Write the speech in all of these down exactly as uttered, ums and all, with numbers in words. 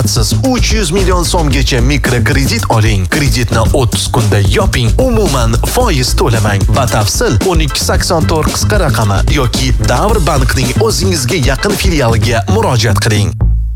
Siz uch yuz million so'mgacha mikrokredit oling. Kreditni o'ttiz kunda yoping. Umuman foiz to'lamang. Batafsil o'n ikki sakson to'rt qisqa raqami yoki Davr bankning o'zingizga yaqin filialiga murojaat qiling.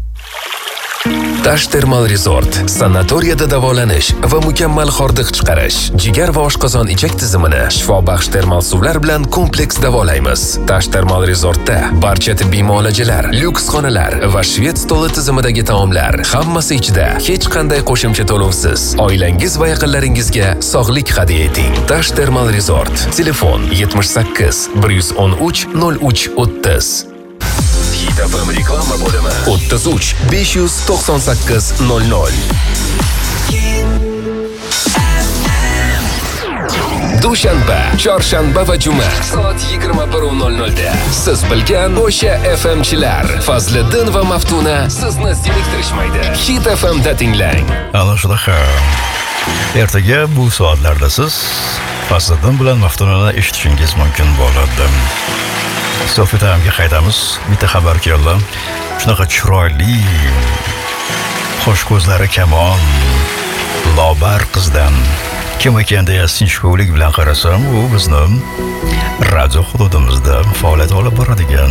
Tash Termal Resort sanatoriyada davolanish va mukammal hordiq chiqarish, jigar va oshqozon ichak tizimini shifobaxsh termal suvlar bilan kompleks davolaymiz. Tash Termal Resortda barcha tibbiy muolajalar, lyuks xonalar va shved stoli tizimidagi taomlar hammasi ichida hech qanday qo'shimcha to'lovsiz. Oilangiz va yaqinlaringizga sog'lik hadya eting. Tash Termal Resort. Telefon yetmish sakkiz bir yuz o'n uch nol uch o'ttiz. Hit F M reklama bo'limi o'ttiz uch besh yuz to'qson sakkiz nol nol. Dushanba, chorshanba va juma soat yigirma bir nol nol da siz bilgan o'sha F M chilar Fazliddin va Maftuna sizni zeriktirishmaydi. Hit F M da tinglang. Ana shunaqa. Ertaga bu soatlarda siz Fazliddin bilan Maftunani eshitishingiz mumkin bo'ladi. Sofi ta'mga qaytamiz. Bitta xabar keldi. Shunaqa chiroyli, xo'sh ko'zlari kamon, lobar qizdan kim ekan deya sinchkovlik bilan qarasam, u bizni radio hududimizda faoliyat olib boradigan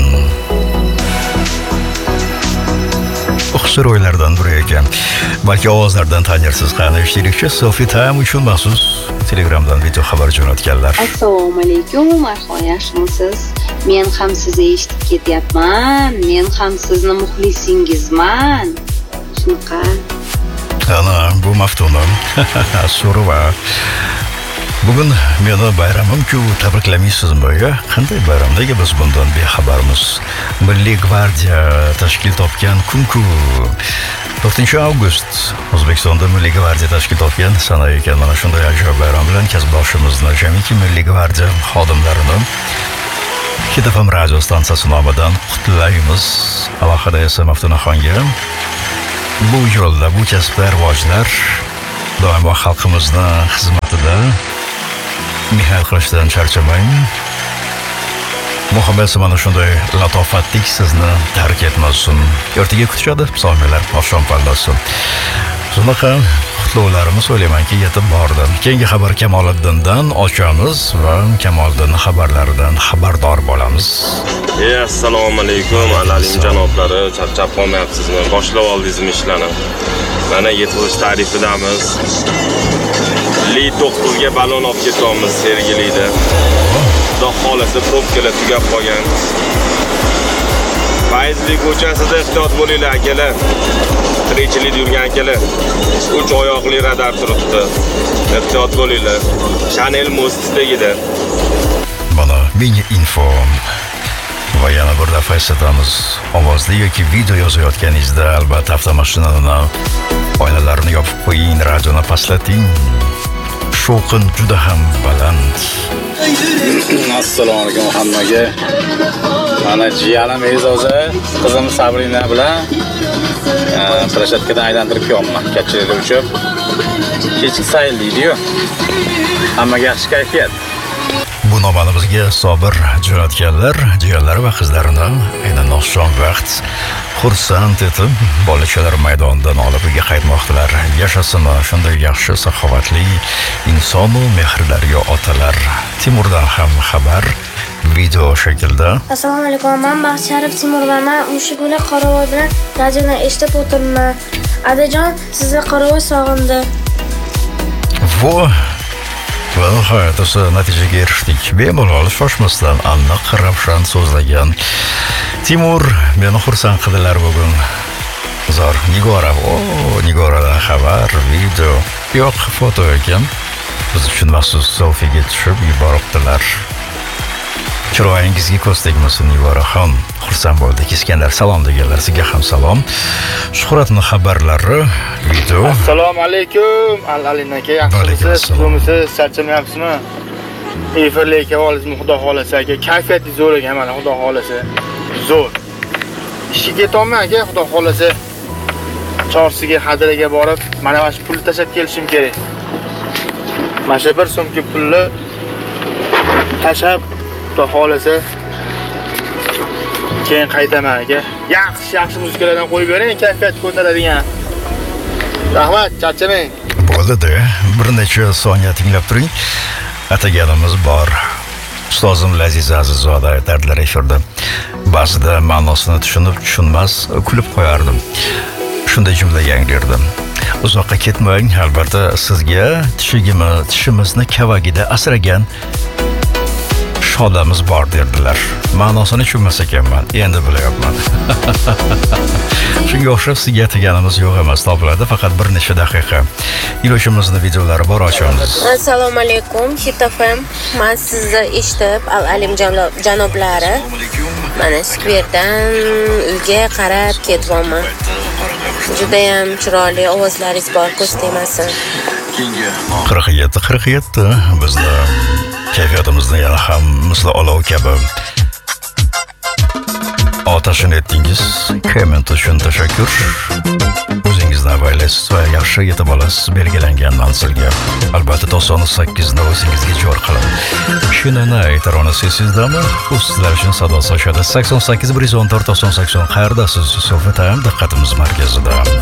o'xshiroylardan biri ekan. Balki ovozlardan tanirsiz. Qani eshitishchi Sofi ta'm uchun maxsus Telegramdan video xabar jo'natganlar. Assalomu alaykum, marhamat, yaxshimisiz? Men ham sizni eshitib ketyapman. Men ham sizni muxlisingizman. Shunaqa. Ana, bu Maftunam. So'rava. Bugun meni bayramim-ku, tabriklamaysizmi? Qanday bayram? Nega biz bundan bexabarmiz? Milliy gvardiya tashkil topgan kun-ku. to'rtinchi avgust O'zbekistonda Milliy gvardiya tashkil topgan sana ekan. Mana shunday ajoyib bayram bilan kasbdoshimizni, jamiki Milliy gvardiya xodimlarini Hit F M radio stansiyasi nomidan qutlaymiz. Alohida esa Maftunaxonga bu yo'lda, bu kasblar, rivojlar doimo xalqimizni xizmatida mehnat qilishdan charchamang. Muhammad mana shunday latofatlik sizni tark etmasin. Ertaga kutishadi so'nglar oqshom pallasi. Shunaqa qutlovlarimiz o'ylaymanki yetib bordi. Keyingi xabar Kamoliddindan ochamiz va Kamoliddin xabarlaridan xabardor bo'lamiz. Ey, assalomu alaykum, alalim janoblari, charchab qolmayapsizmi? Boshlab oldingizmi ishlarni? Mana yetilish tarifidamiz. Li to'qqiz ga balon olib ketamiz Sergelida. Xudo xolasa probkalar tugab qolgan. Fayzli ko'chasida ehtiyot bo'linglar akalar. Tirikchilik yurgan akalar. Uch oyoqli radar turibdi. Ehtiyot bo'linglar. Chanel mostidagida. Mana mini info. Va yana bir daf'a eslatamiz. Ovozli yoki video yozayotganingizda albatta avtomashinani oynalarini yopib qo'ying, radioni pastlating. Shovqin juda ham baland. Assalomu alaykum hammaga. Mana jiyanim E'zoza, qizim Sabrina bilan Prashatkada aylantirib kelyapman kachiliklar uchun. Kechki sayl deydi-yu. Hammaga yaxshi kayfiyat. Bu nomani bizga Sobir jo'natganlar, jiyanlari va qizlarini aynan oqshom vaqt xursand etib, bolachalar maydonidan olib uyga qaytmoqdalar. Yashasin shunday yaxshi, saxovatli insonu mehrlarga otalar. Timurdan ham xabar video shaklda. Assalomu alaykum, men Baxsharif Timurman. Mushuguli Qoravoy bilan radioni eshitib o'tirman. Adajon, sizni Qoravoy sog'indi. Vo va hayotda natijaga erishdik. Bemalol shoshmasdan aniq ravshan so'zlagan Timur meni xursand qildilar bugun. Zor Nigora, o Nigoradan xabar, video, yo'q foto ekan. Biz uchun maxsus selfiega tushib yuboribdilar. Chiroyingizga ko'z tegmasin Nigoraxon. Xursand bo'ldik. Iskandar salom deganlar, sizga ham salom. Shuhratning xabarlari video. Assalomu alaykum. Al-Alin aka, yaxshimisiz? Siz charchamayapsizmi? Efirga olingizmi, xudo xolasa aka. Kayfiyati zo'r ekan, mana xudo xolasa. Zo'r. Ishga ketolmay aka, xudo xolasa. Chorsiga hadiraga borib, mana shu pul tashab kelishim kerak. Mana shu bir so'mga pulni tashab xudo xolasa keyin qaytaman aka. Yaxshi yaxshi muzikalardan qo'yib bering, kayfiyat ko'taradigan. Rahmat, charchamang. Bo'ldi-da, bir necha soniya tinglab turing. Ataganimiz bor. Ustozim Laziza Azizzoda aytardilar efirda. Ba'zida ma'nosini tushunib, tushunmas, kulib qo'yardim. Shunday jumla yangilardim. Uzoqqa ketmang, albatta sizga tishigimi, tishimizni kavagida asragan shodamiz bor derdilar. Ma'nosini tushunmas ekanman, endi bilyapman. Shunga o'xshab sizga aytganimiz yo'q emas, topiladi faqat bir necha daqiqa. Iloshimizning videolari bor, ochamiz. Assalomu alaykum, Hit F M. Men sizni eshitib, Al-Alim janoblari, mana skverdan uyga qarab ketyapman. Juda ham chiroyli ovozlaringiz bor, ko'z tegmasin. qirq yetti qirq yetti bizni kayfiyatimizni yana ham misli olov kabi otashin etdingiz. Komment uchun tashakkur. O'zingizni avaylaysiz va yaxshi yetib olasiz belgilangan manzilga. Albatta to'qson sakkizda o'zingizga jor qiling. Shinani aytarona sesizdami? Bu sizlar uchun sado sochadi. sakson sakkiz bir yuz o'n to'rt to'qson sakson qayerdasiz? So'fi Time diqqatimiz markazida.